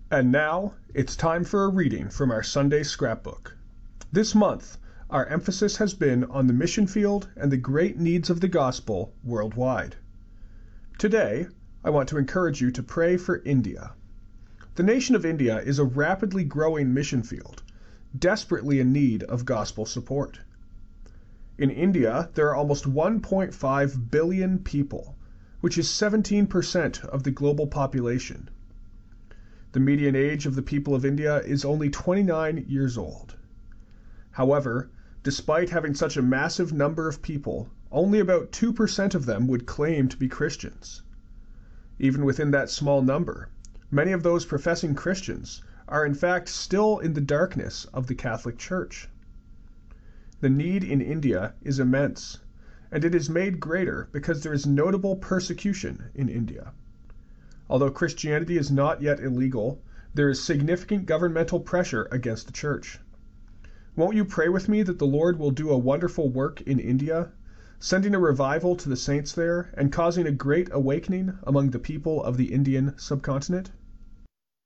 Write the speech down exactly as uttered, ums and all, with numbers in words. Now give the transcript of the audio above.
And now it's time for a reading from our Sunday scrapbook. This month, our emphasis has been on the mission field and the great needs of the gospel worldwide. Today, I want to encourage you to pray for India. The nation of India is a rapidly growing mission field, desperately in need of gospel support. In India, there are almost one point five billion people, which is seventeen percent of the global population. The median age of the people of India is only twenty-nine years old. However, despite having such a massive number of people, only about two percent of them would claim to be Christians. Even within that small number, many of those professing Christians are in fact still in the darkness of the Catholic Church. The need in India is immense, and it is made greater because there is notable persecution in India. Although Christianity is not yet illegal, there is significant governmental pressure against the church. Won't you pray with me that the Lord will do a wonderful work in India, sending a revival to the saints there and causing a great awakening among the people of the Indian subcontinent?